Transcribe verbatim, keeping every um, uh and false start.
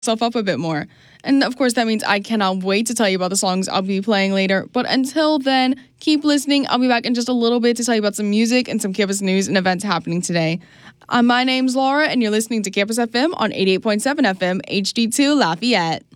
myself up a bit more. And of course, that means I cannot wait to tell you about the songs I'll be playing later. But until then, keep listening. I'll be back in just a little bit to tell you about some music and some campus news and events happening today. Uh, my name's Laura, and you're listening to Campus F M on eighty-eight point seven F M, H D two Lafayette.